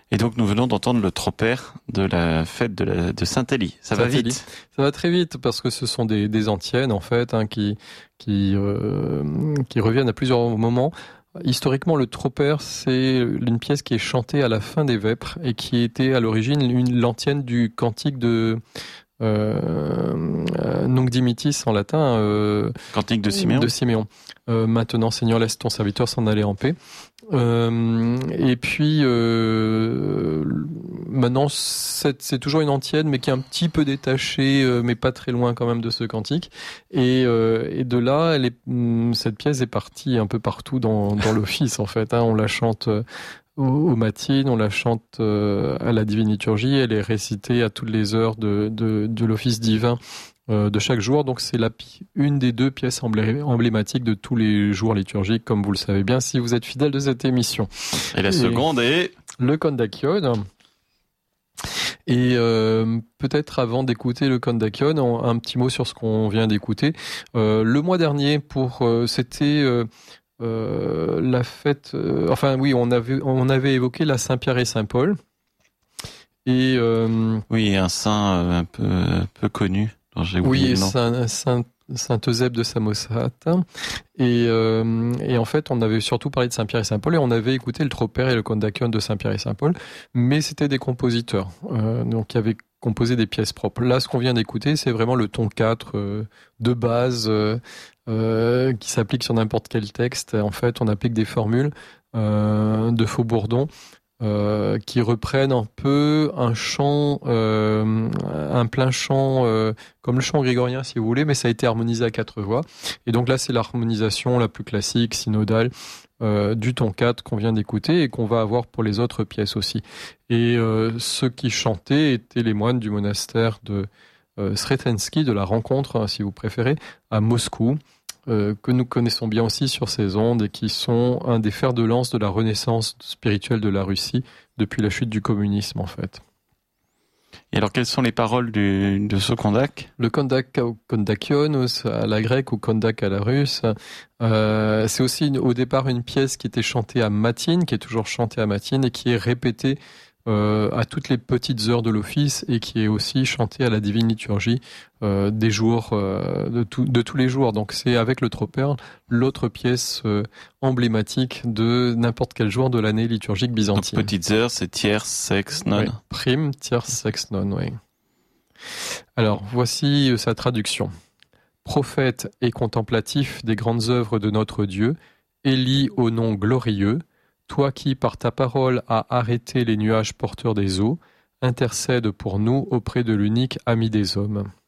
Et donc nous venons d'entendre le tropère de la fête de Saint-Élie. Ça va vite. Ça va très vite parce que ce sont des antiennes en fait qui reviennent à plusieurs moments. Historiquement, le tropère, c'est une pièce qui est chantée à la fin des Vêpres et qui était à l'origine l'antienne du cantique de Nunc dimittis en latin. Cantique de Siméon. Maintenant, Seigneur, laisse ton serviteur s'en aller en paix. Et puis maintenant, c'est toujours une antienne, mais qui est un petit peu détachée, mais pas très loin quand même de ce cantique. Et de là, cette pièce est partie un peu partout dans l'office en fait. On la chante aux matines, on la chante à la divine liturgie. Elle est récitée à toutes les heures de l'office divin de chaque jour. Donc c'est une des 2 pièces emblématiques de tous les jours liturgiques, comme vous le savez bien si vous êtes fidèle de cette émission. Et la seconde est le Kondakion. Et peut-être avant d'écouter le Kondakion, un petit mot sur ce qu'on vient d'écouter. Le mois dernier, c'était la fête. On avait évoqué la Saint-Pierre et Saint-Paul. Et oui, un saint un peu connu. J'ai oublié le nom. Saint Eusèbe de Samosate. Et en fait, on avait surtout parlé de Saint-Pierre et Saint-Paul et on avait écouté le tropère et le Kondakion de Saint-Pierre et Saint-Paul, mais c'était des compositeurs, donc qui avaient composé des pièces propres. Là, ce qu'on vient d'écouter, c'est vraiment le ton 4 de base qui s'applique sur n'importe quel texte. En fait, on applique des formules de Faux-Bourdon qui reprennent un peu un chant, un plein chant, comme le chant grégorien si vous voulez, mais ça a été harmonisé à 4 voix. Et donc là, c'est l'harmonisation la plus classique, synodale, du ton 4 qu'on vient d'écouter et qu'on va avoir pour les autres pièces aussi. Et ceux qui chantaient étaient les moines du monastère de Sretensky, de la Rencontre, si vous préférez, à Moscou, que nous connaissons bien aussi sur ces ondes et qui sont un des fers de lance de la renaissance spirituelle de la Russie depuis la chute du communisme en fait. Et alors quelles sont les paroles de ce kondak ? Le kondakion à la grecque ou kondak à la russe, c'est aussi au départ une pièce qui était chantée à matines, qui est toujours chantée à matines et qui est répétée à toutes les petites heures de l'office et qui est aussi chantée à la divine liturgie des jours de tous les jours. Donc c'est avec le tropère l'autre pièce emblématique de n'importe quel jour de l'année liturgique byzantine. Donc petites heures, c'est tierce, sexe, none. Oui, prime, tierce, sexe, none, oui. Alors voici sa traduction. Prophète et contemplatif des grandes œuvres de notre Dieu, Élie au nom glorieux, toi qui, par ta parole, as arrêté les nuages porteurs des eaux, intercède pour nous auprès de l'unique ami des hommes.